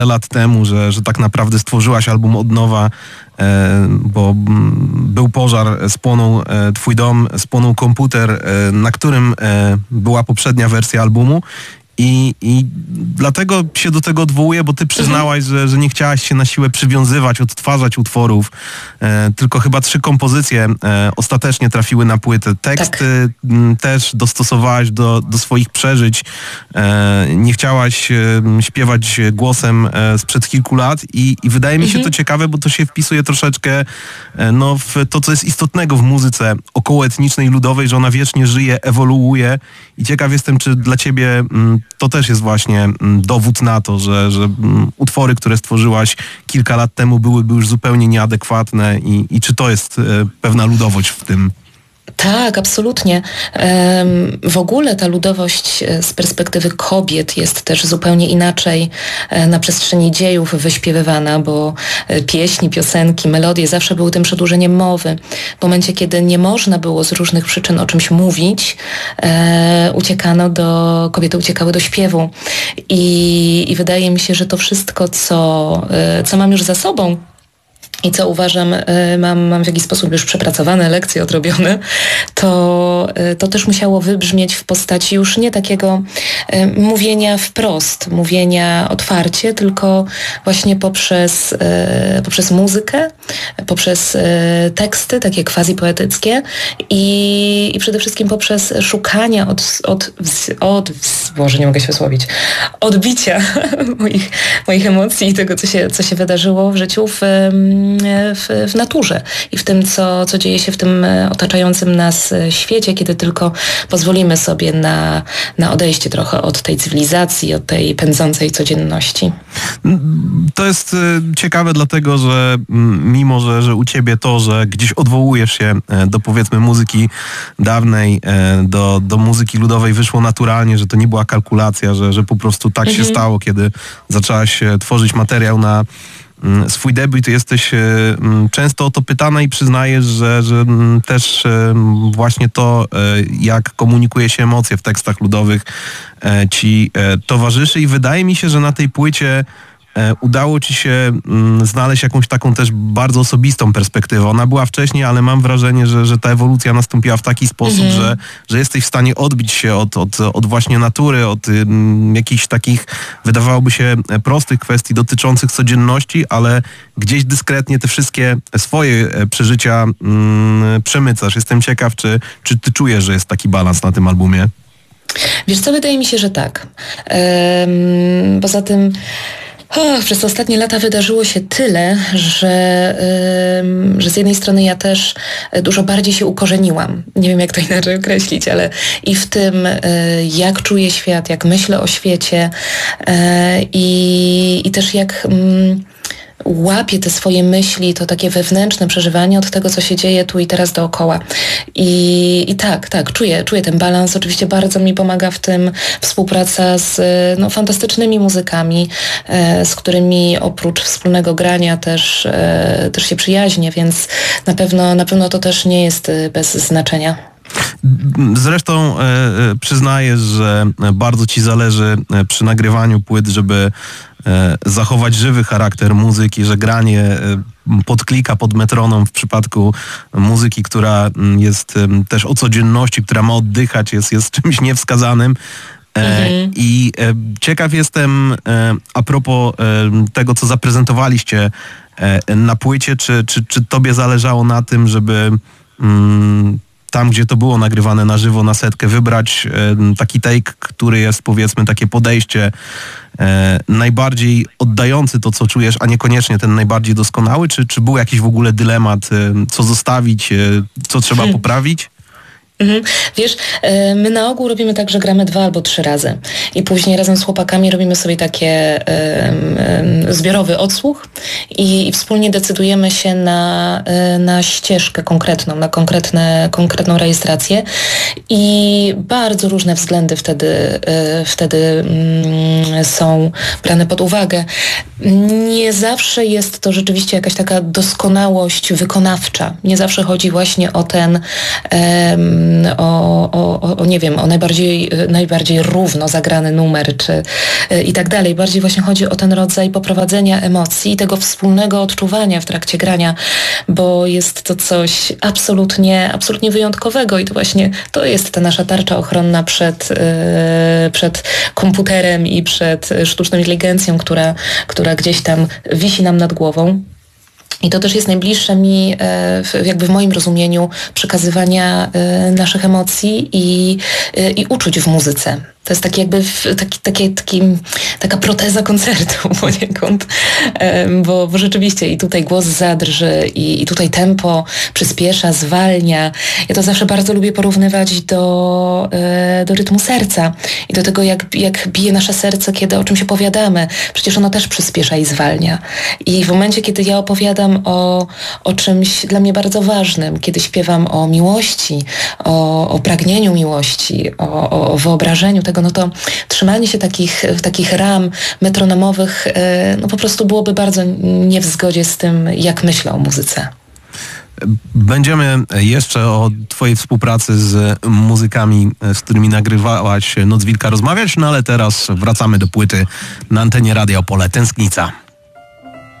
lat temu, że tak naprawdę stworzyłaś album od nowa, bo był pożar, spłonął twój dom, spłonął komputer, na którym była poprzednia wersja albumu. I dlatego się do tego odwołuję, bo ty przyznałaś, że nie chciałaś się na siłę przywiązywać, odtwarzać utworów, tylko chyba 3 kompozycje ostatecznie trafiły na płytę. Teksty też dostosowałaś do swoich przeżyć. Nie chciałaś śpiewać głosem sprzed kilku lat i wydaje mi się to ciekawe, bo to się wpisuje troszeczkę w to, co jest istotnego w muzyce okołoetnicznej, ludowej, że ona wiecznie żyje, ewoluuje i ciekaw jestem, czy dla ciebie to też jest właśnie dowód na to, że utwory, które stworzyłaś kilka lat temu byłyby już zupełnie nieadekwatne i czy to jest pewna ludowość w tym? Tak, absolutnie. W ogóle ta ludowość z perspektywy kobiet jest też zupełnie inaczej na przestrzeni dziejów wyśpiewywana, bo pieśni, piosenki, melodie zawsze były tym przedłużeniem mowy. W momencie, kiedy nie można było z różnych przyczyn o czymś mówić, kobiety uciekały do śpiewu. I wydaje mi się, że to wszystko, co mam już za sobą, i co uważam, mam w jakiś sposób już przepracowane lekcje odrobione, to też musiało wybrzmieć w postaci już nie takiego mówienia wprost, mówienia otwarcie, tylko właśnie poprzez muzykę, poprzez teksty takie quasi-poetyckie i przede wszystkim poprzez szukania Boże, nie mogę się wysłowić, odbicia moich emocji i tego, co się wydarzyło w życiu w naturze i w tym, co dzieje się w tym otaczającym nas świecie, kiedy tylko pozwolimy sobie na odejście trochę od tej cywilizacji, od tej pędzącej codzienności. To jest ciekawe dlatego, że mimo, że u ciebie to, że gdzieś odwołujesz się do powiedzmy muzyki dawnej, do muzyki ludowej wyszło naturalnie, że to nie była kalkulacja, że po prostu tak się stało, kiedy zaczęłaś tworzyć materiał na swój debiut, jesteś często o to pytana i przyznajesz, że też właśnie to, jak komunikuje się emocje w tekstach ludowych, ci towarzyszy i wydaje mi się, że na tej płycie udało ci się znaleźć jakąś taką też bardzo osobistą perspektywę. Ona była wcześniej, ale mam wrażenie, że ta ewolucja nastąpiła w taki sposób, że jesteś w stanie odbić się od właśnie natury, od jakichś takich, wydawałoby się, prostych kwestii dotyczących codzienności, ale gdzieś dyskretnie te wszystkie swoje przeżycia przemycasz. Jestem ciekaw, czy ty czujesz, że jest taki balans na tym albumie? Wiesz co, wydaje mi się, że tak. Poza tym przez ostatnie lata wydarzyło się tyle, że z jednej strony ja też dużo bardziej się ukorzeniłam. Nie wiem, jak to inaczej określić, ale i w tym, jak czuję świat, jak myślę o świecie i też jak łapię te swoje myśli, to takie wewnętrzne przeżywanie od tego, co się dzieje tu i teraz dookoła. I tak, czuję ten balans. Oczywiście bardzo mi pomaga w tym współpraca z fantastycznymi muzykami, z którymi oprócz wspólnego grania też się przyjaźnię, więc na pewno to też nie jest bez znaczenia. Zresztą przyznaję, że bardzo ci zależy przy nagrywaniu płyt, żeby zachować żywy charakter muzyki, że granie pod klika, pod metronom w przypadku muzyki, która jest też o codzienności, która ma oddychać, jest czymś niewskazanym. I ciekaw jestem a propos tego, co zaprezentowaliście na płycie, czy tobie zależało na tym, żeby tam, gdzie to było nagrywane na żywo, na setkę, wybrać taki take, który jest, powiedzmy, takie podejście najbardziej oddający to, co czujesz, a niekoniecznie ten najbardziej doskonały? Czy był jakiś w ogóle dylemat, co zostawić, co trzeba poprawić? Wiesz, my na ogół robimy tak, że gramy 2 albo 3 razy i później razem z chłopakami robimy sobie takie zbiorowy odsłuch i wspólnie decydujemy się na ścieżkę konkretną, na konkretną rejestrację i bardzo różne względy wtedy są brane pod uwagę. Nie zawsze jest to rzeczywiście jakaś taka doskonałość wykonawcza. Nie zawsze chodzi właśnie o ten, nie wiem, o najbardziej równo zagrany numer, czy i tak dalej. Bardziej właśnie chodzi o ten rodzaj poprowadzenia emocji i tego wspólnego odczuwania w trakcie grania, bo jest to coś absolutnie wyjątkowego i to właśnie to jest ta nasza tarcza ochronna przed komputerem i przed sztuczną inteligencją, która gdzieś tam wisi nam nad głową. I to też jest najbliższe mi, jakby w moim rozumieniu, przekazywania naszych emocji i uczuć w muzyce. To jest taki jakby taka proteza koncertu poniekąd, bo rzeczywiście i tutaj głos zadrży i tutaj tempo przyspiesza, zwalnia. Ja to zawsze bardzo lubię porównywać do rytmu serca i do tego, jak bije nasze serce, kiedy o czymś opowiadamy. Przecież ono też przyspiesza i zwalnia. I w momencie, kiedy ja opowiadam o czymś dla mnie bardzo ważnym, kiedy śpiewam o miłości, o pragnieniu miłości, o wyobrażeniu tego, no to trzymanie się takich ram metronomowych no po prostu byłoby bardzo nie w zgodzie z tym, jak myślę o muzyce. Będziemy jeszcze o twojej współpracy z muzykami, z którymi nagrywałaś Noc Wilka rozmawiać, no ale teraz wracamy do płyty na antenie Radia Opole. Tęsknica.